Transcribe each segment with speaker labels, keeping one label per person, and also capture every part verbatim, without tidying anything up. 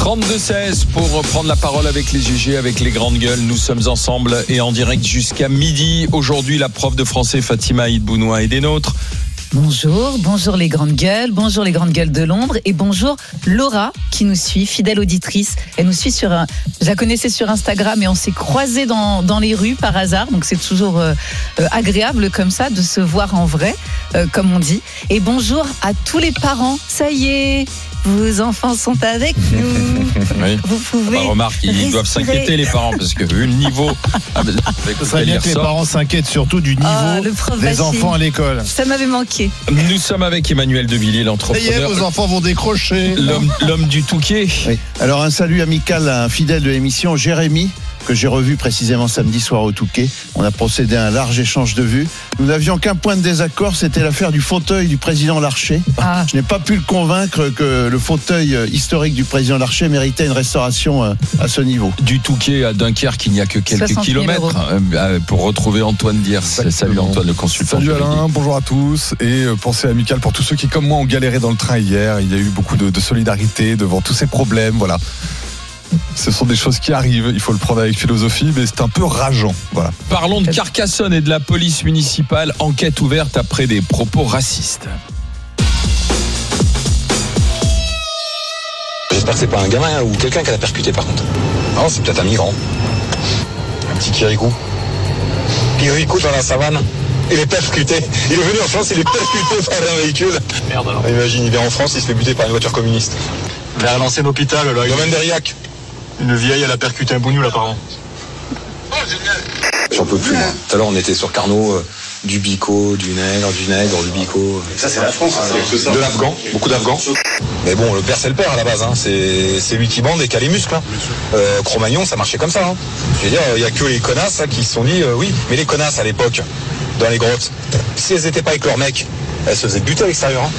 Speaker 1: trente-deux seize pour prendre la parole avec les G G, avec les grandes gueules. Nous sommes ensemble et en direct jusqu'à midi. Aujourd'hui, la prof de français Fatima Aït-Bounoua est des nôtres.
Speaker 2: Bonjour, bonjour les grandes gueules, bonjour les grandes gueules de l'ombre et bonjour Laura qui nous suit, fidèle auditrice. Elle nous suit sur un, je la connaissais sur Instagram et on s'est croisés dans, dans les rues par hasard, donc c'est toujours euh, euh, agréable comme ça de se voir en vrai, euh, comme on dit. Et bonjour à tous les parents, ça y est, vos enfants sont avec nous.
Speaker 1: Oui.
Speaker 2: Vous pouvez.
Speaker 1: Bah, remarque, ils respirer. Doivent s'inquiéter les parents parce que vu le niveau. Ah, ben,
Speaker 3: Ce serait bien que les parents s'inquiètent surtout du niveau oh, des enfants à l'école.
Speaker 2: Ça m'avait manqué.
Speaker 1: Nous sommes avec Emmanuel Devilliers, l'entrepreneur.
Speaker 3: Ça y est, vos enfants vont décrocher.
Speaker 1: L'homme, l'homme du Touquet.
Speaker 4: Oui. Alors un salut amical à un fidèle de l'émission, Jérémy, que j'ai revu précisément samedi soir au Touquet. On a procédé à un large échange de vues. Nous n'avions qu'un point de désaccord, c'était l'affaire du fauteuil du président Larcher. Ah. Je n'ai pas pu le convaincre que le fauteuil historique du président Larcher méritait une restauration à ce niveau.
Speaker 1: Du Touquet à Dunkerque, il n'y a que quelques kilomètres pour retrouver Antoine Diers. Salut Antoine, le consultant.
Speaker 5: Salut Alain, bonjour à tous et pensée amicale pour tous ceux qui, comme moi, ont galéré dans le train hier. Il y a eu beaucoup de, de solidarité devant tous ces problèmes, voilà. Ce sont des choses qui arrivent, il faut le prendre avec philosophie, mais c'est un peu rageant. Voilà.
Speaker 1: Parlons de Carcassonne et de la police municipale. Enquête ouverte après des propos racistes.
Speaker 6: J'espère que c'est pas un gamin ou quelqu'un qui l'a percuté par contre. Non, c'est peut-être un migrant. Un petit Kirikou. Kirikou dans la savane. Il est percuté. Il est venu en France, il est percuté par un véhicule. Merde alors. Imagine, il vient en France, il se fait buter par une voiture communiste. Vers l'ancien hôpital, là, domaine d'Eriac. Une vieille, elle a percuté un bougnoul apparemment. Oh, génial. J'en peux plus, moi. Tout à l'heure, on était sur Carnot, euh, du bico, du nègre, du nègre, du bico. Ça, c'est la France, hein. De l'Afghan, beaucoup d'Afghans. Mais bon, le père, c'est le père à la base, hein. C'est, c'est lui qui bande et qui a les muscles, hein. Euh, Cro-Magnon, ça marchait comme ça, hein. Je veux dire, il n'y a que les connasses, hein, qui se sont dit, euh, oui, mais les connasses à l'époque, dans les grottes, si elles n'étaient pas avec leur mec, elles se faisaient buter à l'extérieur, hein.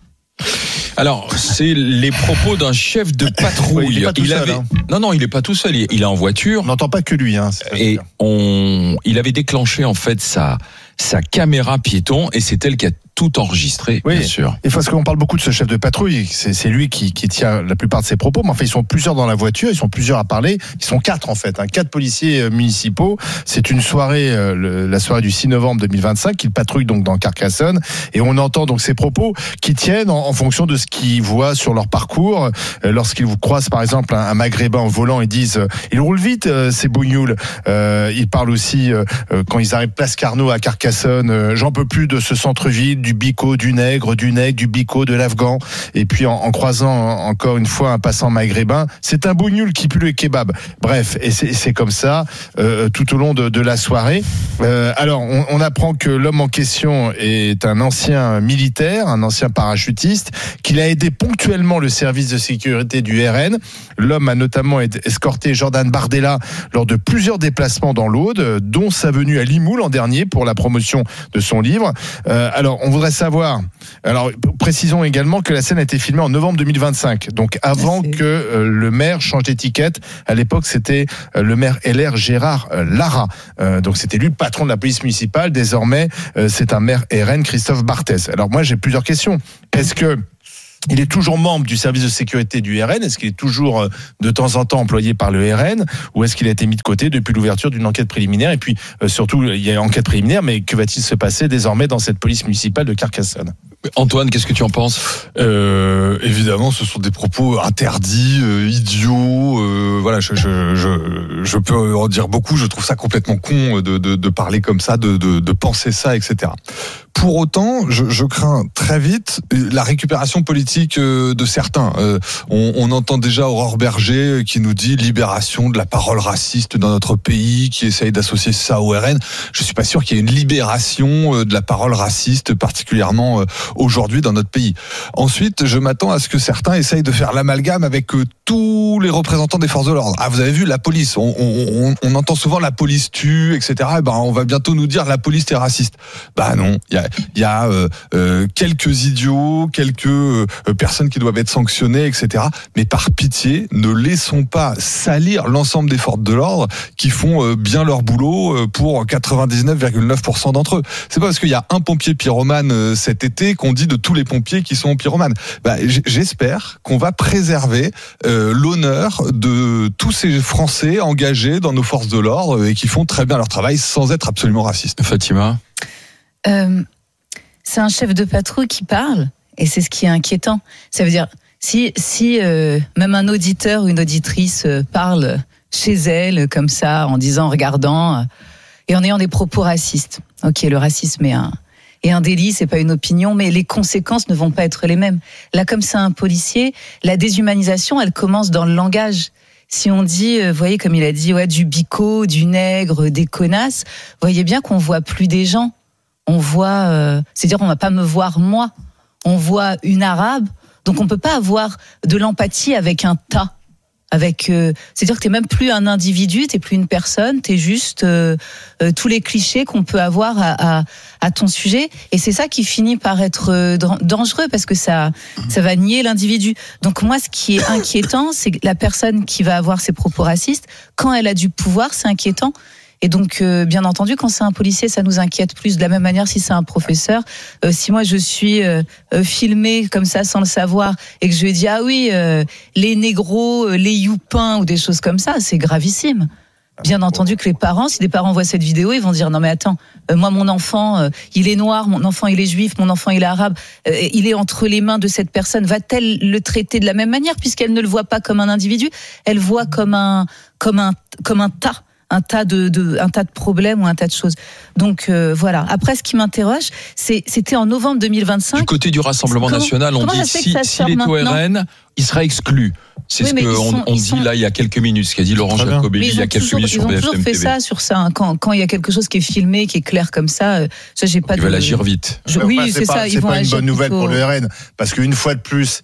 Speaker 1: Alors, c'est les propos d'un chef de patrouille.
Speaker 3: Oui, il est pas tout
Speaker 1: il
Speaker 3: seul,
Speaker 1: avait...
Speaker 3: hein.
Speaker 1: Non, non, il est pas tout seul. Il est en voiture.
Speaker 3: On n'entend pas que lui, hein.
Speaker 1: Et on, il avait déclenché en fait sa sa caméra piéton et c'est elle qui a tout enregistré,
Speaker 3: oui,
Speaker 1: bien sûr.
Speaker 3: Et parce qu'on parle beaucoup de ce chef de patrouille, c'est, c'est lui qui, qui tient la plupart de ses propos, mais en fait ils sont plusieurs dans la voiture, ils sont plusieurs à parler, ils sont quatre en fait, hein, quatre policiers municipaux. C'est une soirée, euh, le, la soirée du six novembre deux mille vingt-cinq, qu'ils patrouillent donc dans Carcassonne, et on entend donc ces propos qui tiennent en, en fonction de ce qu'ils voient sur leur parcours. Euh, lorsqu'ils vous croisent par exemple un, un maghrébin au volant, ils disent euh, il roule vite, euh, c'est bougnoul. Euh, ils parlent aussi euh, euh, quand ils arrivent place Carnot à Carcassonne, euh, j'en peux plus de ce centre-ville, du bico, du nègre, du nègre, du bico, de l'Afghan. Et puis en, en croisant encore une fois un passant maghrébin, c'est un bougnoul qui pue le kebab. Bref, et c'est, c'est comme ça euh, tout au long de, de la soirée. Euh, alors, on, on apprend que l'homme en question est un ancien militaire, un ancien parachutiste, qu'il a aidé ponctuellement le service de sécurité du R N. L'homme a notamment escorté Jordan Bardella lors de plusieurs déplacements dans l'Aude, dont sa venue à Limoux l'an dernier pour la promotion de son livre. Euh, alors, on voudrait savoir, alors précisons également que la scène a été filmée en novembre deux mille vingt-cinq, donc avant Merci. que euh, le maire change d'étiquette. À l'époque, c'était euh, le maire L R Gérard euh, Lara. Euh, donc c'était lui le patron de la police municipale. Désormais, euh, c'est un maire R N, Christophe Barthès. Alors moi, j'ai plusieurs questions. Est-ce que il est toujours membre du service de sécurité du R N? Est-ce qu'il est toujours de temps en temps employé par le R N? Ou est-ce qu'il a été mis de côté depuis l'ouverture d'une enquête préliminaire? Et puis, euh, surtout, il y a une enquête préliminaire, mais que va-t-il se passer désormais dans cette police municipale de Carcassonne?
Speaker 1: Antoine, qu'est-ce que tu en penses?
Speaker 5: euh, Évidemment, ce sont des propos interdits, euh, idiots. Euh, voilà, je, je, je, je peux en dire beaucoup. Je trouve ça complètement con de, de, de parler comme ça, de, de, de penser ça, et cetera. Pour autant, je, je crains très vite la récupération politique de certains. Euh, on, on entend déjà Aurore Berger qui nous dit libération de la parole raciste dans notre pays, qui essaye d'associer ça au R N. Je suis pas sûr qu'il y ait une libération de la parole raciste, particulièrement aujourd'hui dans notre pays. Ensuite, je m'attends à ce que certains essayent de faire l'amalgame avec tous les représentants des forces de l'ordre. Ah, vous avez vu la police, on, on, on entend souvent la police tue, et cetera. Et ben, on va bientôt nous dire la police est raciste. Bah non, il y a Il y a euh, euh, quelques idiots, quelques euh, personnes qui doivent être sanctionnées, et cetera. Mais par pitié, ne laissons pas salir l'ensemble des forces de l'ordre qui font euh, bien leur boulot euh, pour quatre-vingt-dix-neuf virgule neuf pour cent d'entre eux. C'est pas parce qu'il y a un pompier pyromane euh, cet été qu'on dit de tous les pompiers qui sont pyromanes. Bah, j'espère qu'on va préserver euh, euh, l'honneur de tous ces Français engagés dans nos forces de l'ordre et qui font très bien leur travail sans être absolument racistes.
Speaker 1: Fatima.
Speaker 2: Euh, c'est un chef de patrouille qui parle, et c'est ce qui est inquiétant. Ça veut dire, si, si euh, même un auditeur ou une auditrice euh, parle chez elle comme ça, en disant, en regardant, euh, et en ayant des propos racistes. Ok, le racisme est un... Et un délit, c'est pas une opinion, mais les conséquences ne vont pas être les mêmes. Là, comme c'est un policier, la déshumanisation, elle commence dans le langage. Si on dit, vous voyez, comme il a dit, ouais, du bico, du nègre, des connasses, vous voyez bien qu'on voit plus des gens. On voit, euh, c'est-à-dire, on va pas me voir moi. On voit une arabe, donc on peut pas avoir de l'empathie avec un tas. Avec, euh, c'est-à-dire que t'es même plus un individu, t'es plus une personne, t'es juste euh, euh, tous les clichés qu'on peut avoir à, à, à ton sujet, et c'est ça qui finit par être euh, dangereux parce que ça, ça va nier l'individu. Donc moi, ce qui est inquiétant, c'est que la personne qui va avoir ces propos racistes, quand elle a du pouvoir, c'est inquiétant. Et donc, euh, bien entendu, quand c'est un policier, ça nous inquiète plus. De la même manière, si c'est un professeur, euh, si moi je suis euh, euh, filmé comme ça sans le savoir et que je lui dis ah oui, euh, les négros, euh, les youpins ou des choses comme ça, c'est gravissime. Bien entendu que les parents, si des parents voient cette vidéo, ils vont dire non mais attends, euh, moi mon enfant, euh, il est noir, mon enfant il est juif, mon enfant il est arabe, euh, il est entre les mains de cette personne. Va-t-elle le traiter de la même manière puisqu'elle ne le voit pas comme un individu, elle voit comme un comme un comme un tas. un tas de, de un tas de problèmes ou un tas de choses. Donc euh, voilà. Après, ce qui m'interroge, c'est c'était en novembre deux mille vingt-cinq.
Speaker 1: Du côté du Rassemblement
Speaker 2: comment,
Speaker 1: national, on dit si, s'il est au R N, il sera exclu. C'est oui, ce qu'on on dit sont... là il y a quelques minutes, ce qu'a dit Laurent Jacobelli il y a quelques
Speaker 2: toujours,
Speaker 1: minutes sur B F M T V.
Speaker 2: Ils ont toujours fait ça sur ça. Hein. Quand quand il y a quelque chose qui est filmé, qui est clair comme ça, euh, ça j'ai pas.
Speaker 1: Ils
Speaker 2: de...
Speaker 1: veulent agir vite.
Speaker 2: Je... Oui, c'est, c'est pas, ça.
Speaker 3: C'est
Speaker 2: ils
Speaker 3: pas
Speaker 2: vont
Speaker 3: une bonne nouvelle
Speaker 2: plutôt...
Speaker 3: pour le R N, parce qu'une fois de plus.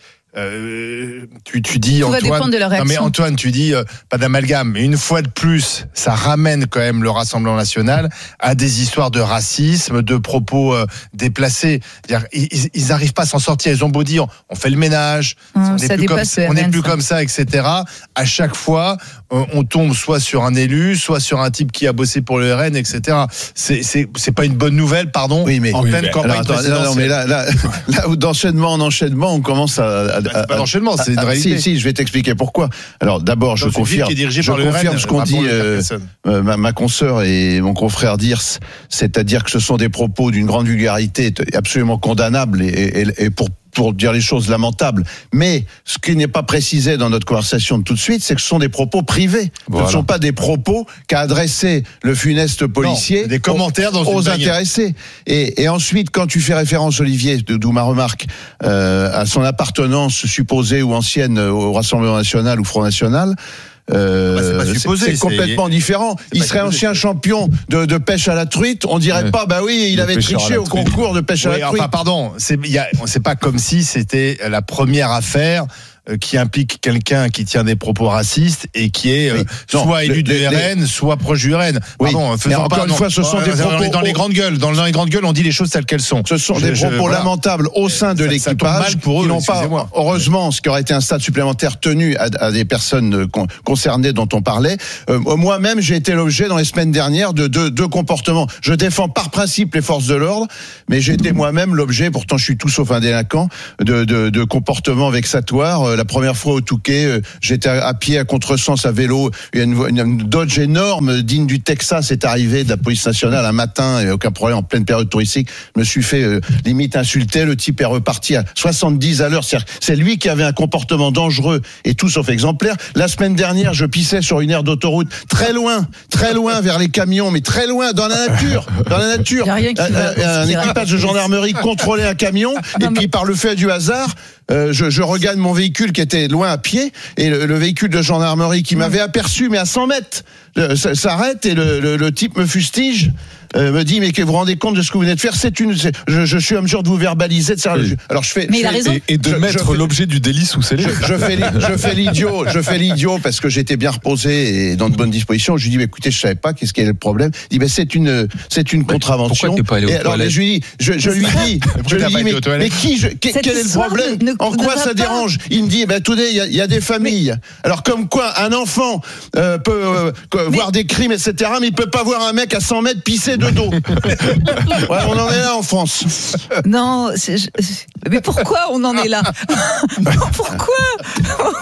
Speaker 3: Euh, tu, tu dis
Speaker 2: Tout
Speaker 3: Antoine,
Speaker 2: va dépendre de leur réaction.
Speaker 3: Non mais Antoine, tu dis euh, pas d'amalgame, mais une fois de plus, ça ramène quand même le Rassemblement national à des histoires de racisme, de propos euh, déplacés. Ils, ils arrivent pas à s'en sortir. Ils ont beau dire, on fait le ménage,
Speaker 2: hum,
Speaker 3: on n'est plus, comme, on est plus comme ça, et cetera. À chaque fois, euh, on tombe soit sur un élu, soit sur un type qui a bossé pour le R N, et cetera. C'est, c'est, c'est pas une bonne nouvelle, pardon.
Speaker 4: Oui, mais
Speaker 3: en
Speaker 4: oui,
Speaker 3: pleine
Speaker 4: mais,
Speaker 3: campagne
Speaker 4: alors, attends, non, mais là, là, là, d'enchaînement en enchaînement, on commence à. à
Speaker 3: bah, c'est pas d'enchaînement, c'est une
Speaker 4: ah,
Speaker 3: réalité.
Speaker 4: Si, si, je vais t'expliquer pourquoi. Alors d'abord, je
Speaker 3: Donc,
Speaker 4: confirme, je confirme ce qu'ont dit euh, ma, ma consoeur et mon confrère Dirs, c'est-à-dire que ce sont des propos d'une grande vulgarité absolument condamnables et, et, et pour pour dire les choses lamentables. Mais ce qui n'est pas précisé dans notre conversation de tout de suite, c'est que ce sont des propos privés. Voilà. Ce ne sont pas des propos qu'a adressé le funeste policier
Speaker 3: non, des commentaires dans
Speaker 4: aux,
Speaker 3: une
Speaker 4: aux intéressés. Et, et ensuite, quand tu fais référence, Olivier, d'où ma remarque, euh, à son appartenance supposée ou ancienne au Rassemblement national ou Front national, Euh,
Speaker 3: bah, c'est, supposé,
Speaker 4: c'est, c'est complètement
Speaker 3: c'est...
Speaker 4: différent. C'est il serait supposé. Ancien champion de, de pêche à la truite. On dirait ouais. pas, bah oui, il de avait triché au concours de pêche
Speaker 3: oui,
Speaker 4: à la truite.
Speaker 3: Enfin, pardon, c'est, y a, c'est pas comme si c'était la première affaire qui implique quelqu'un qui tient des propos racistes et qui est oui. soit non, élu du R N, les... soit proche du R N. Pardon,
Speaker 4: oui. Mais encore pas, une non. fois, ce sont euh, des propos
Speaker 3: dans les grandes gueules. Dans les grandes gueules, on dit les choses telles qu'elles sont.
Speaker 4: Ce sont je, des propos je, voilà. lamentables au sein de ça, l'équipage
Speaker 3: ça pour eux,
Speaker 4: qui n'ont pas, heureusement, ce qui aurait été un stade supplémentaire tenu à, à des personnes concernées dont on parlait. Euh, moi-même, j'ai été l'objet dans les semaines dernières de deux, deux comportements. Je défends par principe les forces de l'ordre, mais j'ai été moi-même l'objet, pourtant je suis tout sauf un délinquant, de, de, de comportements vexatoires. La première fois au Touquet, j'étais à pied à contresens à vélo, une, une Dodge énorme digne du Texas est arrivée de la police nationale un matin, et aucun problème en pleine période touristique, je me suis fait euh, limite insulter, le type est reparti à soixante-dix à l'heure, c'est-à-dire, c'est lui qui avait un comportement dangereux et tout sauf exemplaire. La semaine dernière, je pissais sur une aire d'autoroute, très loin, très loin vers les camions, mais très loin dans la nature, dans la nature.
Speaker 2: Un,
Speaker 4: un équipage de gendarmerie contrôlait un camion et puis par le fait du hasard, Euh, je, je regagne mon véhicule qui était loin à pied et le, le véhicule de gendarmerie qui m'avait aperçu mais à cent mètres euh, s'arrête et le, le, le type me fustige, euh, me dit mais que vous vous rendez compte de ce que vous venez de faire, c'est une, c'est, je, je suis à mesure de vous verbaliser, de oui. Alors je fais,
Speaker 2: mais
Speaker 4: je
Speaker 2: il a
Speaker 4: fais,
Speaker 2: raison.
Speaker 5: Et, et de
Speaker 4: je,
Speaker 5: mettre
Speaker 4: je fais,
Speaker 5: l'objet du délit sous scellé.
Speaker 4: Je, je fais, je fais l'idiot, je fais l'idiot parce que j'étais bien reposé et dans de bonnes dispositions. Je lui dis mais écoutez, je savais pas qu'est-ce qu'est le problème. Il dit mais c'est une, c'est une mais contravention.
Speaker 1: Pourquoi t'es pas allé aux
Speaker 4: et alors
Speaker 1: toilettes?
Speaker 4: je lui dis, je, je lui dis, je lui dis mais, mais qui, je, quel, quel est le problème? Ne, en quoi ça dérange? Il me dit, ben, tout il y, y a des familles. Mais... Alors, comme quoi, un enfant euh, peut euh, mais... voir des crimes, et cetera, mais il peut pas voir un mec à cent mètres pisser de dos. Ouais, on en est là en France.
Speaker 2: Non, c'est, je... mais pourquoi on en est là? Pourquoi? Pourquoi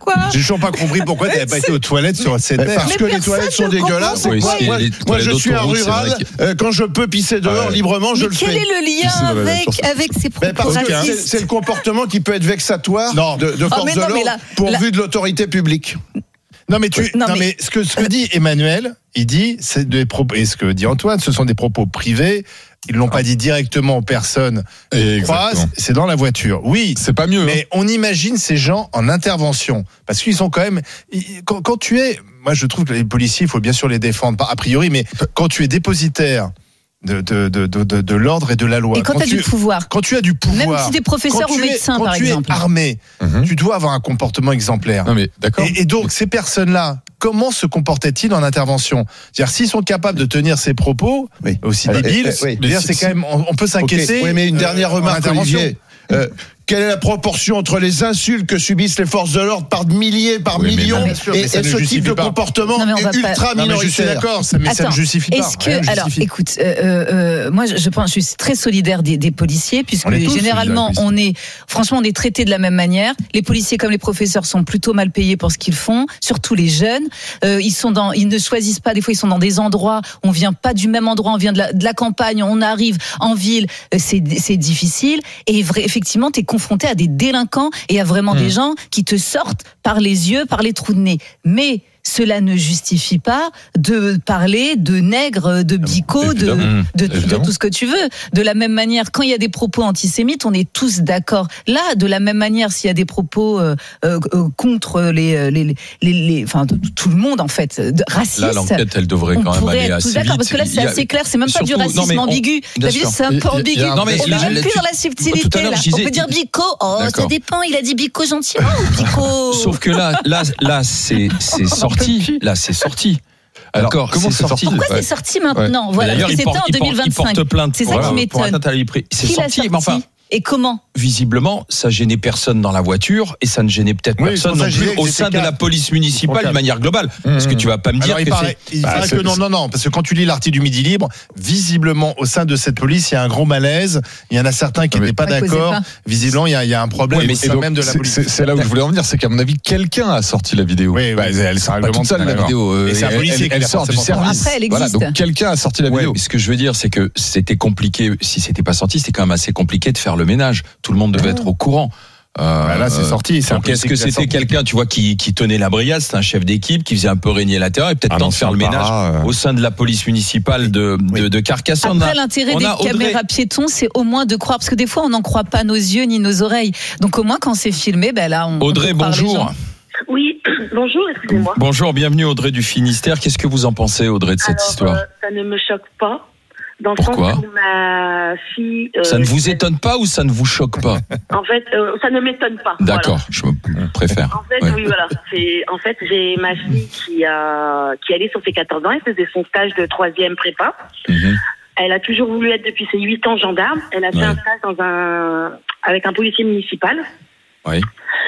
Speaker 2: pourquoi.
Speaker 3: J'ai toujours pas compris pourquoi tu n'avais pas été aux toilettes sur cette
Speaker 4: Mais
Speaker 3: aire.
Speaker 4: parce
Speaker 2: Mais
Speaker 4: que les
Speaker 2: personne
Speaker 4: toilettes sont
Speaker 2: ne
Speaker 4: dégueulasses.
Speaker 2: comprend
Speaker 1: Oui,
Speaker 4: moi,
Speaker 1: c'est
Speaker 4: moi,
Speaker 1: les
Speaker 4: moi,
Speaker 1: toilettes
Speaker 4: je suis un
Speaker 1: d'autoroute, c'est
Speaker 4: rural.
Speaker 1: vrai que-
Speaker 4: euh, Quand je peux pisser dehors
Speaker 5: Ouais.
Speaker 4: librement, je
Speaker 2: Mais
Speaker 4: le
Speaker 2: quel
Speaker 4: fais.
Speaker 2: est le lien
Speaker 5: Pisser dans la
Speaker 2: avec,
Speaker 5: nature,
Speaker 2: avec ces
Speaker 4: Mais
Speaker 2: propos
Speaker 4: parce que c'est,
Speaker 2: racistes?
Speaker 4: c'est le comportement qui peut être vexatoire
Speaker 3: Non.
Speaker 4: de, de
Speaker 2: Oh,
Speaker 4: force
Speaker 2: mais
Speaker 4: de
Speaker 2: non, mais
Speaker 4: l'ordre
Speaker 2: la-
Speaker 4: pourvu
Speaker 2: la-
Speaker 4: de l'autorité publique.
Speaker 3: Non mais tu,
Speaker 2: Non,
Speaker 3: non,
Speaker 2: mais-
Speaker 3: mais ce que ce que dit Emmanuel, il dit c'est des propos et ce que dit Antoine, ce sont des propos privés. Ils l'ont pas dit directement aux personnes qu'ils croisent.
Speaker 5: Exactement.
Speaker 3: C'est dans la voiture. Oui.
Speaker 5: C'est pas mieux.
Speaker 3: Mais on imagine ces gens en intervention parce qu'ils sont quand même. ils- Quand, quand tu es, moi je trouve que les policiers, il faut bien sûr les défendre, pas a priori, mais quand tu es dépositaire de de de de, de, de l'ordre et de la loi,
Speaker 2: Et quand tu as
Speaker 3: tu,
Speaker 2: du pouvoir,
Speaker 3: quand tu as du pouvoir,
Speaker 2: même si t'es professeur
Speaker 3: quand
Speaker 2: ou
Speaker 3: tu es-
Speaker 2: médecin
Speaker 3: quand
Speaker 2: par
Speaker 3: tu
Speaker 2: exemple.
Speaker 3: es armé,
Speaker 5: Mhm.
Speaker 3: tu dois avoir un comportement exemplaire.
Speaker 5: Non mais d'accord.
Speaker 3: Et, et donc, ces personnes-là, comment se comportaient-ils en intervention ? C'est-à-dire, s'ils sont capables de tenir ces propos,
Speaker 4: Oui.
Speaker 3: aussi
Speaker 4: Alors,
Speaker 3: débiles,
Speaker 4: eh, eh, oui.
Speaker 3: je veux dire, c'est quand même, on, on peut s'inquiéter.
Speaker 4: Ok. Oui, mais une
Speaker 3: euh,
Speaker 4: dernière
Speaker 3: en
Speaker 4: remarque,
Speaker 3: intervention.
Speaker 4: Olivier. Euh, quelle est la proportion entre les insultes que subissent les forces de l'ordre par milliers, par
Speaker 5: Oui, mais
Speaker 4: millions,
Speaker 5: non,
Speaker 3: bien sûr,
Speaker 4: et,
Speaker 3: mais ça
Speaker 4: et
Speaker 3: ne
Speaker 4: ce type
Speaker 3: justifie
Speaker 4: de
Speaker 3: pas.
Speaker 4: comportement
Speaker 2: Non, mais on va
Speaker 4: ultra
Speaker 2: pas-
Speaker 3: Non, mais je suis
Speaker 4: minoritaire?
Speaker 3: d'accord, ça, mais ça
Speaker 2: Attends,
Speaker 3: ne justifie pas.
Speaker 2: Est-ce que,
Speaker 3: Rien ne
Speaker 2: alors,
Speaker 3: justifie.
Speaker 2: écoute, euh, euh, moi, je, je pense, je suis très solidaire des, des policiers, puisque
Speaker 3: On est tous
Speaker 2: généralement,
Speaker 3: solidaires
Speaker 2: on est, franchement, on est traités de la même manière. Les policiers, comme les professeurs, sont plutôt mal payés pour ce qu'ils font, surtout les jeunes. Euh, ils sont dans, ils ne choisissent pas. Des fois, ils sont dans des endroits. On vient pas du même endroit. On vient de la, de la campagne. On arrive en ville. Euh, C'est, c'est difficile. Et vrai, effectivement, t'es confronté à des délinquants et à vraiment
Speaker 3: Mmh.
Speaker 2: des gens qui te sortent par les yeux, par les trous de nez. Mais cela ne justifie pas de parler de nègres, de bicots, de,
Speaker 5: Évidemment.
Speaker 2: de, de
Speaker 5: Évidemment.
Speaker 2: tout ce que tu veux. De la même manière, quand il y a des propos antisémites, on est tous d'accord. Là, de la même manière, s'il y a des propos euh, euh, contre les, les, les, les, les- enfin, de- de tout le monde en fait, de, racistes.
Speaker 1: Là, l'enquête, elle devrait
Speaker 2: on
Speaker 1: quand même
Speaker 2: pourrait
Speaker 1: aller
Speaker 2: être
Speaker 1: assez
Speaker 2: tous d'accord
Speaker 1: vite.
Speaker 2: parce que là,
Speaker 1: Il
Speaker 2: c'est
Speaker 1: y a-
Speaker 2: assez clair. C'est même pas du
Speaker 1: surtout-
Speaker 2: racisme
Speaker 1: non, mais on-
Speaker 2: ambigu.
Speaker 1: bien
Speaker 2: T'as vu,
Speaker 1: sûr.
Speaker 2: c'est un peu
Speaker 5: Il y a- il
Speaker 2: ambigu.
Speaker 5: y a un-
Speaker 1: Non, mais
Speaker 2: on
Speaker 1: là,
Speaker 2: est même
Speaker 1: là,
Speaker 2: plus
Speaker 1: tu-
Speaker 2: dans la subtilité.
Speaker 1: tout à l'heure,
Speaker 2: là.
Speaker 1: je disais-
Speaker 2: On peut dire bico. Oh, ça
Speaker 1: D'accord.
Speaker 2: dépend. Il a dit bico gentiment ou bico.
Speaker 1: Sauf que là, là, là, c'est, c'est sorti. Là, c'est sorti.
Speaker 5: Alors,
Speaker 1: D'accord,
Speaker 5: comment
Speaker 1: c'est
Speaker 5: c'est sorti
Speaker 2: Pourquoi
Speaker 5: Ouais.
Speaker 2: c'est sorti maintenant?
Speaker 1: Mais
Speaker 2: Voilà,
Speaker 1: d'ailleurs,
Speaker 2: parce que
Speaker 1: il porte,
Speaker 2: c'était en
Speaker 1: il porte-
Speaker 2: deux mille
Speaker 1: il porte
Speaker 2: vingt-cinq.
Speaker 1: plainte
Speaker 2: C'est ça
Speaker 1: pour,
Speaker 2: qui
Speaker 1: pour
Speaker 2: m'étonne.
Speaker 1: atteinte à la vie privée. C'est
Speaker 2: Qui l'a
Speaker 1: sorti,
Speaker 2: sorti
Speaker 1: mais enfin,
Speaker 2: et comment?
Speaker 1: visiblement, ça gênait personne dans la voiture et ça ne gênait peut-être
Speaker 3: Oui,
Speaker 1: personne
Speaker 3: c'est pour ça
Speaker 1: non
Speaker 3: que je
Speaker 1: plus
Speaker 3: disais que
Speaker 1: au
Speaker 3: c'était
Speaker 1: sein de la
Speaker 3: quatre.
Speaker 1: police municipale
Speaker 3: Quatre.
Speaker 1: de manière globale. Parce que tu vas pas me dire
Speaker 3: Alors, il
Speaker 1: que
Speaker 3: paraît,
Speaker 1: c'est...
Speaker 3: il
Speaker 5: Bah,
Speaker 3: paraît
Speaker 5: c'est-
Speaker 3: que non, non, non, parce que quand tu lis l'article du Midi Libre, visiblement, au sein de cette police, il y a un gros malaise. Il y en a certains qui
Speaker 5: Non, mais-
Speaker 3: n'étaient pas
Speaker 2: Ouais, causez
Speaker 3: d'accord.
Speaker 2: pas.
Speaker 3: Visiblement, il y a, il y a un problème
Speaker 1: Ouais, mais
Speaker 3: au
Speaker 1: c'est
Speaker 3: sein
Speaker 5: donc,
Speaker 3: même de la
Speaker 5: c'est-
Speaker 3: police.
Speaker 5: c'est c'est là où je voulais en venir, c'est qu'à mon avis, quelqu'un a sorti la vidéo.
Speaker 3: Oui,
Speaker 5: Bah,
Speaker 3: oui.
Speaker 5: elle elle sort pas toute seule, la
Speaker 3: D'accord.
Speaker 5: vidéo. euh,
Speaker 3: Et c'est un
Speaker 5: elle-
Speaker 3: policier
Speaker 5: elle,
Speaker 3: qui
Speaker 5: elle
Speaker 3: l'a
Speaker 5: sort du
Speaker 3: forcément
Speaker 5: service.
Speaker 2: Après, elle
Speaker 5: Voilà,
Speaker 2: existe.
Speaker 5: donc quelqu'un a sorti la
Speaker 1: Ouais,
Speaker 5: vidéo.
Speaker 1: mais ce que je veux dire, c'est que c'était compliqué. Si c'était pas sorti, c'était quand même assez compliqué de faire le ménage. Tout le monde devait être au courant. Euh,
Speaker 3: Bah, là, c'est sorti. C'est un
Speaker 1: Donc, est-ce
Speaker 3: policier
Speaker 1: que
Speaker 3: qui l'a
Speaker 1: c'était
Speaker 3: sorti.
Speaker 1: quelqu'un, tu vois, qui, qui tenait la brigade, c'était un chef d'équipe, qui faisait un peu régner la terreur et peut-être
Speaker 5: Un
Speaker 1: temps de faire le
Speaker 5: ancien
Speaker 1: ménage
Speaker 5: para, euh.
Speaker 1: au sein de la police municipale de, de, de Carcassonne.
Speaker 2: Après,
Speaker 1: On a-
Speaker 2: l'intérêt
Speaker 1: on
Speaker 2: des
Speaker 1: a Audrey-
Speaker 2: caméras piétons, c'est au moins de croire, parce que des fois, on n'en croit pas nos yeux ni nos oreilles. Donc, au moins, quand c'est filmé, ben là, on.
Speaker 1: Audrey,
Speaker 2: on peut croire les
Speaker 1: bonjour.
Speaker 2: gens.
Speaker 7: Oui, bonjour, excusez-moi.
Speaker 1: Bonjour, bienvenue Audrey du Finistère. Qu'est-ce que vous en pensez, Audrey, de cette
Speaker 7: Alors,
Speaker 1: histoire
Speaker 7: euh, ça ne me choque pas. Dans le
Speaker 1: Pourquoi
Speaker 7: sens où ma fille. euh,
Speaker 1: Ça ne vous étonne pas ou ça ne vous choque pas
Speaker 7: En fait, euh, ça ne m'étonne pas.
Speaker 1: D'accord, je me préfère.
Speaker 7: Voilà. En fait,
Speaker 1: Ouais.
Speaker 7: oui, voilà. C'est, en fait, j'ai ma fille qui a, qui allait sur ses quatorze ans, elle faisait son stage de troisième prépa.
Speaker 1: Mhm.
Speaker 7: Elle a toujours voulu être depuis ses huit ans gendarme. Elle a fait
Speaker 1: Ouais.
Speaker 7: un stage dans un, avec un policier municipal.
Speaker 1: Oui.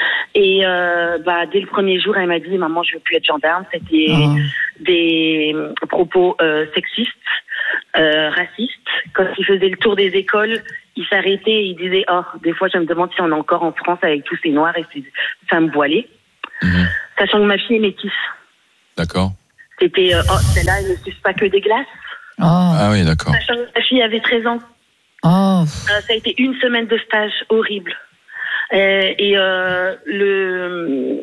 Speaker 7: Et euh, bah, dès le premier jour, elle m'a dit, maman, je veux plus être gendarme. C'était
Speaker 2: Oh.
Speaker 7: des propos euh, sexistes, euh, racistes. Quand il faisait le tour des écoles, il s'arrêtait et il disait, oh, des fois, je me demande si on est encore en France avec tous ces noirs et ces femmes voilées.
Speaker 1: Mhm.
Speaker 7: Sachant que ma fille est métisse.
Speaker 1: D'accord.
Speaker 7: C'était, euh, oh, celle-là, elle ne suce pas que des glaces.
Speaker 2: Oh.
Speaker 1: Ah oui, d'accord.
Speaker 7: Sachant que ma fille avait treize ans.
Speaker 2: Oh.
Speaker 7: Euh, ça a été une semaine de stage horrible. Euh, et euh, le,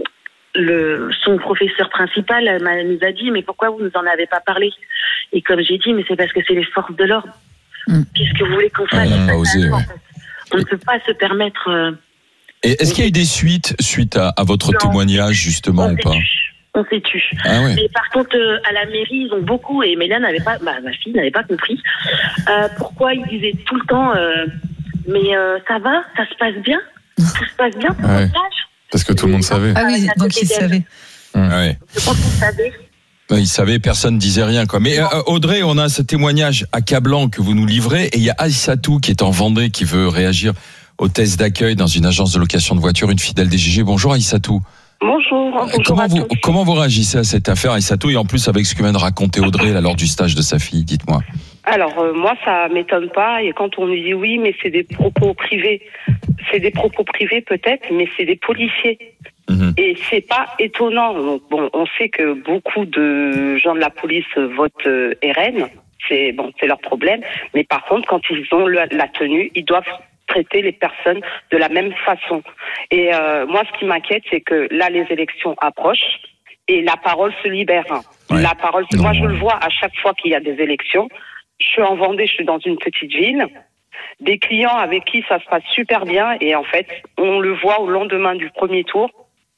Speaker 7: le, son professeur principal elle m'a, nous a dit, mais pourquoi vous nous en avez pas parlé? Et comme j'ai dit, mais c'est parce que c'est les forces de l'ordre.
Speaker 2: Mm.
Speaker 7: Qu'est-ce que vous voulez qu'on
Speaker 1: Ah,
Speaker 7: fasse?
Speaker 1: on a pas
Speaker 7: Ça,
Speaker 1: osé,
Speaker 7: en
Speaker 1: ouais.
Speaker 7: fait. On ne peut pas se permettre... euh,
Speaker 1: Et est-ce qu'il y a eu des suites suite à, à votre
Speaker 7: Non.
Speaker 1: témoignage, justement,
Speaker 7: on
Speaker 1: ou
Speaker 7: s'est
Speaker 1: pas
Speaker 7: tu. On s'est tu.
Speaker 1: Ah ouais.
Speaker 7: Mais par contre, euh, à la mairie, ils ont beaucoup, et Mélia n'avait pas, bah, ma fille n'avait pas compris, euh, pourquoi ils disaient tout le temps, euh, mais euh, ça va, ça se passe bien, tout se passe bien pour
Speaker 5: Ouais.
Speaker 7: le stage.
Speaker 5: Parce que tout le monde savait.
Speaker 2: Ah oui, donc il savait.
Speaker 1: Ah ouais.
Speaker 7: Je pense qu'ils savaient.
Speaker 1: Ouais, il savait, personne disait rien, quoi. Mais euh, Audrey, on a ce témoignage accablant que vous nous livrez, et il y a Aïssatou qui est en Vendée, qui veut réagir au test d'accueil dans une agence de location de voitures, une fidèle des G G. Bonjour Aïssatou.
Speaker 7: Bonjour. bonjour
Speaker 1: Comment
Speaker 7: à
Speaker 1: vous,
Speaker 7: tous.
Speaker 1: comment vous réagissez à cette affaire, Aïssatou, et en plus avec ce que vient de raconter Audrey là, lors du stage de sa fille, dites-moi.
Speaker 8: Alors, euh, moi, ça m'étonne pas. Et quand on nous dit oui, mais c'est des propos privés, c'est des propos privés peut-être, mais c'est des policiers. Mmh. Et c'est pas étonnant. Donc, bon, on sait que beaucoup de gens de la police votent euh, R N. C'est bon, c'est leur problème. Mais par contre, quand ils ont le, la tenue, ils doivent traiter les personnes de la même façon. Et euh, moi, ce qui m'inquiète, c'est que là, les élections approchent et la parole se libère. Ouais. La parole, se... moi, je le vois à chaque fois qu'il y a des élections. Je suis en Vendée, je suis dans une petite ville. Des clients avec qui ça se passe super bien et en fait, on le voit au lendemain du premier tour.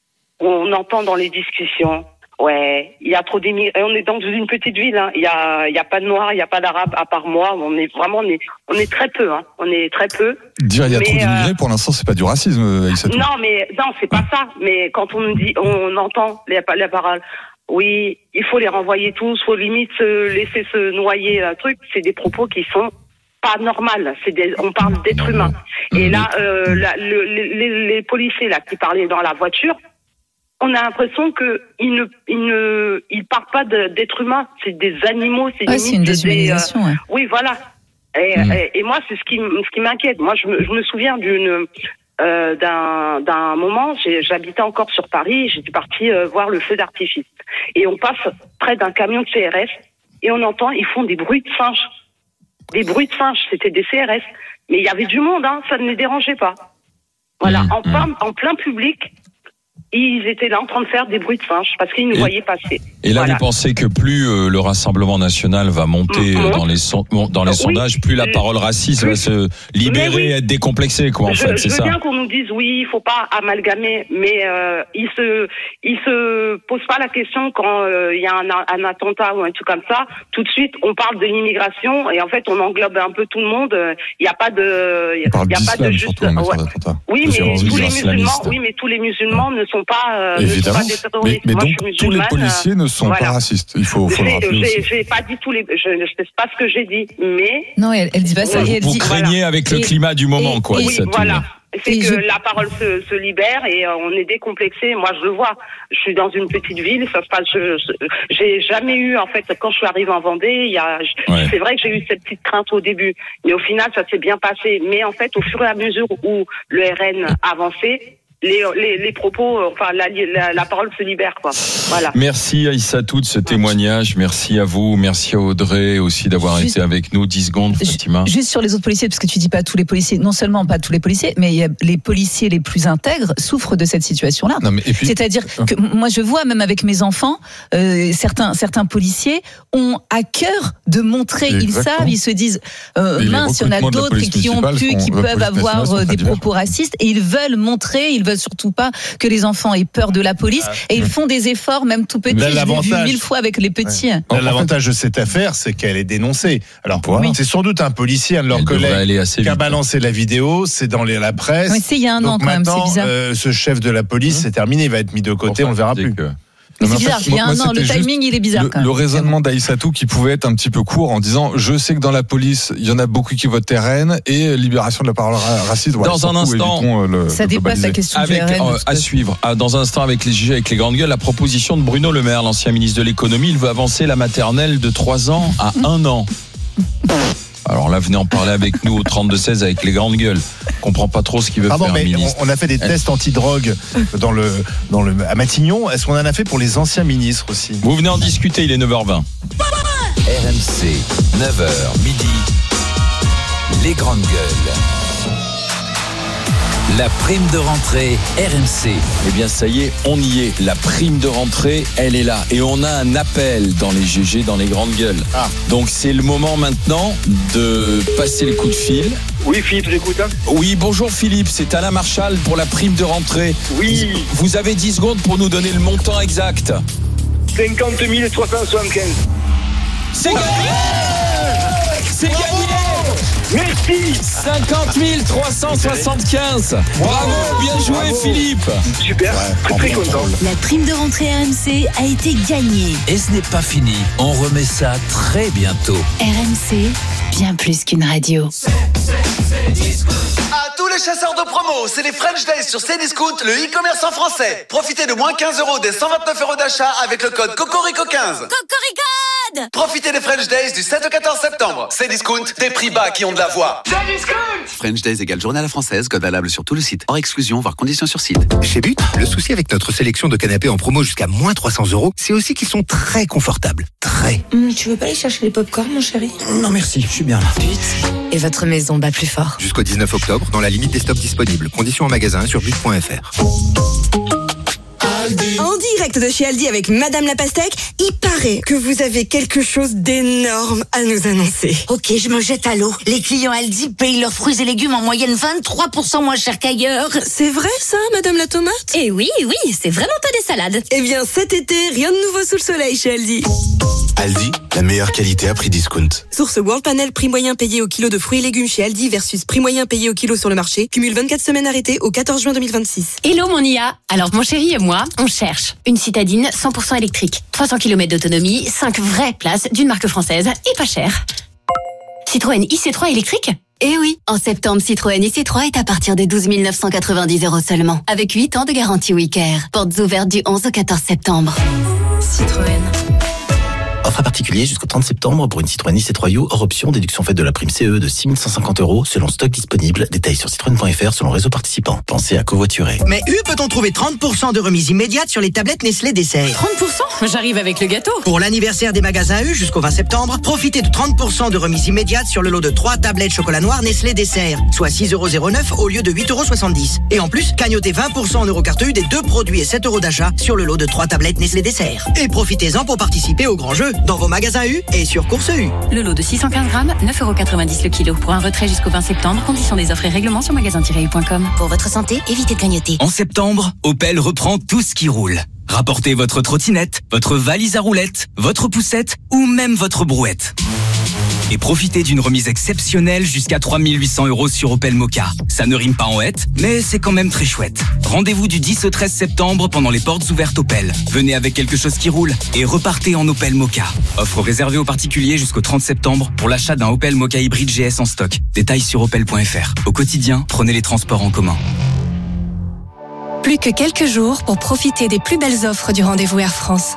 Speaker 8: On entend dans les discussions, ouais, il y a trop d'immigrés. On est dans une petite ville, hein. Il y a, il y a pas de Noirs, il y a pas d'Arabes à part moi. On est vraiment, on est, on est très peu, hein. On est très peu.
Speaker 5: Dire il y a
Speaker 8: mais,
Speaker 5: trop d'immigrés,
Speaker 8: euh,
Speaker 5: pour l'instant, c'est pas du racisme, Aïssatou.
Speaker 8: Non, mais non, c'est pas ça. Mais quand on nous dit, on entend les, les paroles. Oui, il faut les renvoyer tous, faut limite se laisser se noyer un truc. C'est des propos qui sont pas normales. C'est des, on parle d'êtres humains. Et là, euh, la, le, les, les policiers là qui parlaient dans la voiture. On a l'impression que ils ne, ils ne, ils parlent pas de, d'êtres humains, c'est des animaux, c'est,
Speaker 2: ouais, c'est une déshumanisation.
Speaker 8: Des, euh,
Speaker 2: ouais.
Speaker 8: Oui, voilà. Et, mmh. et, et moi, c'est ce qui, ce qui m'inquiète. Moi, je me, je me souviens d'une, euh, d'un, d'un moment, j'ai, j'habitais encore sur Paris, j'étais partie euh, voir le feu d'artifice. Et on passe près d'un camion de C R S et on entend, ils font des bruits de singes, des bruits de singes. C'était des C R S, mais il y avait du monde, hein, ça ne les dérangeait pas. Voilà, mmh. en plein, en plein public. Ils étaient là en train de faire des bruits de singes parce qu'ils nous et, voyaient passer.
Speaker 1: Et là,
Speaker 8: voilà.
Speaker 1: Vous pensez que plus euh, le Rassemblement national va monter mmh. dans les, son, dans les oui. sondages, plus la parole raciste oui. va se libérer oui. et être décomplexée, quoi, en
Speaker 8: je,
Speaker 1: fait,
Speaker 8: je
Speaker 1: c'est
Speaker 8: veux
Speaker 1: ça.
Speaker 8: bien qu'on nous dise oui, il faut pas amalgamer, mais euh, ils se, ils se posent pas la question quand il euh, y a un, un attentat ou un truc comme ça. Tout de suite, on parle de l'immigration et en fait, on englobe un peu tout le monde. Il y a pas de, il y a pas de juste.
Speaker 5: Surtout, ouais.
Speaker 8: Oui, mais tous les musulmans, oui, mais tous les musulmans ne sont pas. Euh,
Speaker 5: Évidemment.
Speaker 8: Ne sont pas des
Speaker 5: mais, mais
Speaker 8: Moi,
Speaker 5: donc tous les policiers ne sont voilà. pas racistes. Il faut, faut le rappeler aussi.
Speaker 8: J'ai pas dit tous les. Je ne sais pas ce que j'ai dit, mais.
Speaker 2: Non, elle, elle dit pas ça.
Speaker 1: Vous,
Speaker 2: elle
Speaker 1: vous
Speaker 2: dit,
Speaker 1: craignez
Speaker 2: voilà.
Speaker 1: avec le
Speaker 2: et,
Speaker 1: climat du moment,
Speaker 2: et,
Speaker 1: quoi.
Speaker 8: Oui,
Speaker 1: ça
Speaker 8: voilà. C'est
Speaker 2: et
Speaker 8: que
Speaker 2: je...
Speaker 8: la parole se, se libère et euh, on est décomplexé. Moi, je le vois. Je suis dans une petite ville, ça se passe. Je, je, j'ai jamais eu, en fait, quand je suis arrivée en Vendée, il y a. Ouais. C'est vrai que j'ai eu cette petite crainte au début, mais au final, ça s'est bien passé. Mais en fait, au fur et à mesure où le R N avançait. Les, les, les propos, enfin la, la, la parole se libère, quoi. Voilà.
Speaker 1: Merci Aïssatou de ce témoignage. Merci à vous, merci à Audrey aussi d'avoir juste, été avec nous. dix secondes, Fatima.
Speaker 2: Juste sur les autres policiers, parce que tu dis pas tous les policiers, non seulement pas tous les policiers, mais il y a les policiers les plus intègres souffrent de cette situation-là. Non, mais, et puis, C'est-à-dire que moi je vois même avec mes enfants, euh, certains certains policiers ont à cœur de montrer, Exactement. Ils savent, ils se disent euh, mince, il y en a d'autres qui ont pu, qui peuvent avoir des propos racistes et ils veulent montrer, ils veulent surtout pas que les enfants aient peur de la police ah, et ils font des efforts même tout petits. Je l'ai vu mille fois avec les petits. Ouais.
Speaker 3: Là, l'avantage de cette affaire, c'est qu'elle est dénoncée. Alors oui. c'est sans doute un policier, un de leurs collègues qui a balancé la vidéo, c'est dans les, la presse.
Speaker 2: Oui, c'est il y a un
Speaker 3: Donc
Speaker 2: an quand même, c'est bizarre.
Speaker 3: Euh, ce chef de la police, mmh. c'est terminé, il va être mis de côté, on le verra plus. Que...
Speaker 2: Mais c'est bizarre, il y a un an, le timing il est bizarre
Speaker 5: le,
Speaker 2: quand même.
Speaker 5: Le raisonnement d'Aïssatou qui pouvait être un petit peu court en disant je sais que dans la police il y en a beaucoup qui votent R N et libération de la parole raciste.
Speaker 1: Voilà, dans un instant,
Speaker 5: le,
Speaker 2: ça dépasse la question
Speaker 1: avec,
Speaker 2: du R N.
Speaker 1: Euh, à suivre. Ah, dans un instant avec les G G avec les grandes gueules, la proposition de Bruno Le Maire, l'ancien ministre de l'économie, il veut avancer la maternelle de trois ans à un an. Alors là, venez en parler avec nous au trente-deux seize avec les grandes gueules. On comprend pas trop ce qu'il veut
Speaker 3: Pardon,
Speaker 1: faire.
Speaker 3: Mais
Speaker 1: ministre.
Speaker 3: On a fait des tests antidrogue dans le, dans le, à Matignon. Est-ce qu'on en a fait pour les anciens ministres aussi ?
Speaker 1: Vous venez en discuter, il est neuf heures vingt.
Speaker 9: R M C, neuf heures midi, les grandes gueules. La prime de rentrée R M C.
Speaker 1: Eh bien ça y est, on y est. La prime de rentrée, elle est là. Et on a un appel dans les G G, dans les grandes gueules. Ah. Donc c'est le moment maintenant de passer le coup de fil.
Speaker 10: Oui, Philippe, j'écoute. Hein.
Speaker 1: Oui, bonjour Philippe, c'est Alain Marchal pour la prime de rentrée.
Speaker 10: Oui.
Speaker 1: Vous, vous avez dix secondes pour nous donner le montant exact.
Speaker 10: cinquante mille trois cent soixante-quinze.
Speaker 1: C'est gagné. C'est gagné.
Speaker 10: Merci.
Speaker 1: cinquante mille trois cent soixante-quinze. Bravo, bien joué Bravo. Philippe.
Speaker 10: Super, ouais, très, très content.
Speaker 11: La prime de rentrée R M C a été gagnée.
Speaker 9: Et ce n'est pas fini, on remet ça très bientôt.
Speaker 11: R M C, bien plus qu'une radio.
Speaker 12: C'est, c'est, c'est Discount. À tous les chasseurs de promo, c'est les French Days sur Cdiscount, le e-commerce en français. Profitez de moins quinze euros des cent vingt-neuf euros d'achat avec le code Cocorico quinze.
Speaker 11: Cocorico!
Speaker 12: malade. Profitez des French Days du sept au quatorze septembre. Cdiscount, des prix bas qui ont de la voix. Cdiscount.
Speaker 13: French Days égale journée à la française, code valable sur tout le site. Hors exclusion, voire conditions sur site.
Speaker 14: Chez But, le souci avec notre sélection de canapés en promo jusqu'à moins trois cents euros, c'est aussi qu'ils sont très confortables. Très.
Speaker 15: Mmh, tu veux pas aller chercher les pop-corn, mon chéri?
Speaker 14: Non merci, je suis bien là.
Speaker 15: But. Et votre maison bat plus fort.
Speaker 14: Jusqu'au dix-neuf octobre, dans la limite des stocks disponibles. Conditions en magasin sur but point f r.
Speaker 15: En direct de chez Aldi avec Madame la Pastèque, il paraît que vous avez quelque chose d'énorme à nous annoncer.
Speaker 16: Ok, je me jette à l'eau. Les clients Aldi payent leurs fruits et légumes en moyenne vingt-trois pour cent moins cher qu'ailleurs.
Speaker 15: C'est vrai ça, Madame la Tomate?
Speaker 16: Eh oui, oui, c'est vraiment pas des salades.
Speaker 15: Eh bien, cet été, rien de nouveau sous le soleil chez Aldi.
Speaker 17: Aldi, la meilleure qualité à prix discount.
Speaker 15: Source World Panel, prix moyen payé au kilo de fruits et légumes chez Aldi versus prix moyen payé au kilo sur le marché. Cumule vingt-quatre semaines arrêtées au quatorze juin deux mille vingt-six.
Speaker 18: Hello mon I A. Alors mon chéri et moi, on cherche une citadine cent pour cent électrique, trois cents kilomètres d'autonomie, cinq vraies places d'une marque française et pas cher. Citroën I C trois électrique?
Speaker 19: Eh oui, en septembre, Citroën I C trois est à partir de douze mille neuf cent quatre-vingt-dix euros seulement, avec huit ans de garantie WeCare. Portes ouvertes du onze au quatorze septembre.
Speaker 15: Citroën.
Speaker 17: Offre à particulier jusqu'au trente septembre pour une Citroën I C trois U hors option, déduction faite de la prime C E de six mille cent cinquante euros selon stock disponible. Détails sur citroën point f r selon réseau participant. Pensez à covoiturer.
Speaker 20: Mais U peut-on trouver trente pour cent de remise immédiate sur les tablettes Nestlé Dessert?
Speaker 15: trente pour cent? J'arrive avec le gâteau.
Speaker 20: Pour l'anniversaire des magasins U jusqu'au vingt septembre, profitez de trente pour cent de remise immédiate sur le lot de trois tablettes chocolat noir Nestlé Dessert, soit six euros zéro neuf au lieu de huit euros soixante-dix. Et en plus, cagnotez vingt pour cent en Eurocarte U des deux produits et sept euros d'achat sur le lot de trois tablettes Nestlé Dessert. Et profitez-en pour participer au grand jeu dans vos magasins U et sur Course U.
Speaker 18: Le lot de six cent quinze grammes, neuf euros quatre-vingt-dix le kilo. Pour un retrait jusqu'au vingt septembre, conditions des offres et règlements sur magasin tiret u point com.
Speaker 16: Pour votre santé, évitez de clignoter.
Speaker 21: En septembre, Opel reprend tout ce qui roule. Rapportez votre trottinette, votre valise à roulettes, votre poussette ou même votre brouette. Et profitez d'une remise exceptionnelle jusqu'à trois mille huit cents euros sur Opel Mokka. Ça ne rime pas en hête, mais c'est quand même très chouette. Rendez-vous du dix au treize septembre pendant les portes ouvertes Opel. Venez avec quelque chose qui roule et repartez en Opel Mokka. Offre réservée aux particuliers jusqu'au trente septembre pour l'achat d'un Opel Mokka hybride G S en stock. Détails sur opel point f r. Au quotidien, prenez les transports en commun.
Speaker 22: Plus que quelques jours pour profiter des plus belles offres du rendez-vous Air France.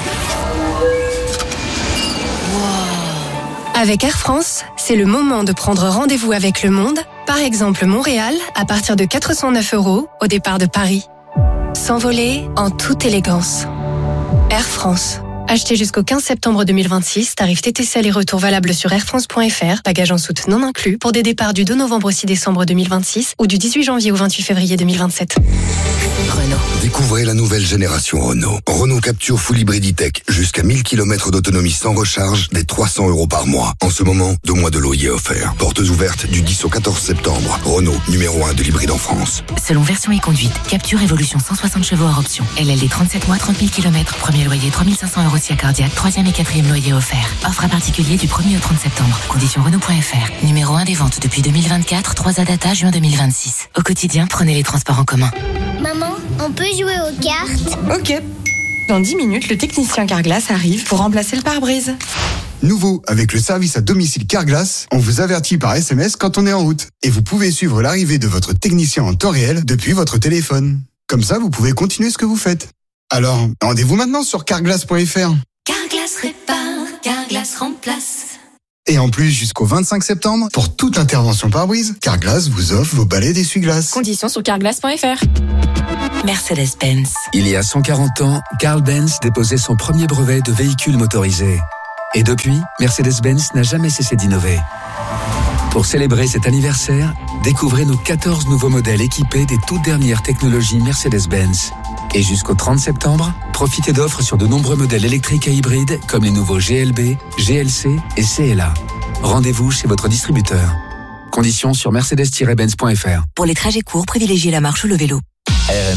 Speaker 22: Avec Air France, c'est le moment de prendre rendez-vous avec le monde, par exemple Montréal, à partir de quatre cent neuf euros au départ de Paris. S'envoler en toute élégance. Air France. Acheté jusqu'au quinze septembre deux mille vingt-six, tarif T T C aller-retour valable sur air france point f r, bagages en soute non inclus, pour des départs du deux novembre au six décembre deux mille vingt-six ou du dix-huit janvier au vingt-huit février deux mille vingt-sept.
Speaker 23: Renault. Découvrez la nouvelle génération Renault. Renault Capture Full Hybrid E-Tech. Jusqu'à mille kilomètres d'autonomie sans recharge, des trois cents euros par mois. En ce moment, deux mois de loyer offert. Portes ouvertes du dix au quatorze septembre. Renault, numéro un de l'hybride en France.
Speaker 24: Selon version et conduite, Capture Evolution cent soixante chevaux hors option. L L D trente-sept mois, trente mille kilomètres. Premier loyer trois mille cinq cents euros si cardiaque. Troisième et quatrième loyer offert. Offre à particulier du premier au trente septembre. Conditions Renault point f r. Numéro un des ventes depuis deux mille vingt-quatre. trois A data juin deux mille vingt-six. Au quotidien, prenez les transports en commun.
Speaker 25: Maman, on peut jouer aux cartes?
Speaker 15: Ok. Dans dix minutes, le technicien Carglass arrive pour remplacer le pare-brise.
Speaker 26: Nouveau, avec le service à domicile Carglass, on vous avertit par S M S quand on est en route. Et vous pouvez suivre l'arrivée de votre technicien en temps réel depuis votre téléphone. Comme ça, vous pouvez continuer ce que vous faites. Alors, rendez-vous maintenant sur carglass point f r.
Speaker 25: Carglass répare, Carglass remplace.
Speaker 26: Et en plus, jusqu'au vingt-cinq septembre, pour toute intervention pare-brise, Carglass vous offre vos balais d'essuie-glace.
Speaker 15: Conditions sur carglass point f r.
Speaker 24: Mercedes-Benz.
Speaker 27: Il y a cent quarante ans, Carl Benz déposait son premier brevet de véhicule motorisé. Et depuis, Mercedes-Benz n'a jamais cessé d'innover. Pour célébrer cet anniversaire, découvrez nos quatorze nouveaux modèles équipés des toutes dernières technologies Mercedes-Benz. Et jusqu'au trente septembre, profitez d'offres sur de nombreux modèles électriques et hybrides comme les nouveaux G L B, G L C et C L A. Rendez-vous chez votre distributeur. Conditions sur mercedes tiret benz point f r.
Speaker 24: Pour les trajets courts, privilégiez la marche ou le vélo.
Speaker 9: R M